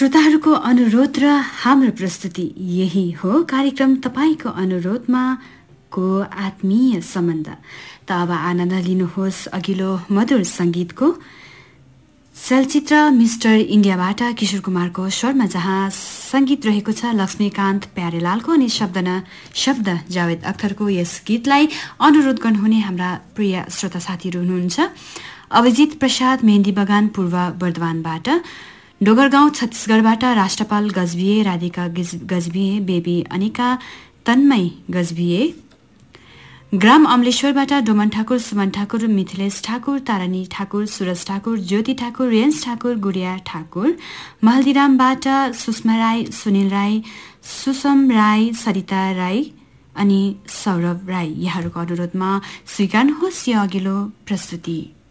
श्रोताहरूको अनुरोध र हाम्रो प्रस्तुति यही हो कार्यक्रम तपाईँको अनुरोधमा को आत्मीय सम्बन्ध। त अब आनन्द लिनुहोस् अघिल्लो मधुर सङ्गीतको। चलचित्र मिस्टर इन्डियाबाट किशोर कुमारको स्वरमा जहाँ सङ्गीत रहेको छ लक्ष्मीकान्त प्यारेलालको अनि शब्द जावेद अख्तरको। यस गीतलाई अनुरोध गर्नुहुने हाम्रा प्रिय श्रोता साथीहरू हुनुहुन्छ अभिजित प्रसाद मेहन्दी बगान पूर्व वर्धमानबाट, डोगरगाउँ छत्तीसगढबाट राष्ट्रपाल गजभिए, राधिका गजभिए, बेबी अनिका, तन्मय गजभिए, ग्राम अमलेश्वरबाट डोमन ठाकुर, सुमन ठाकुर, मिथिलेश ठाकुर, तारानी ठाकुर, सुरज ठाकुर, ज्योति ठाकुर, रेन्स ठाकुर, गुडिया ठाकुर, महल्दीरामबाट सुषमा राई, सुनिल राई, सुषम राई, सरिता राई अनि सौरभ राई। यहाँहरूको अनुरोधमा स्वीकार्नुहोस् यो अघिल्लो प्रस्तुति।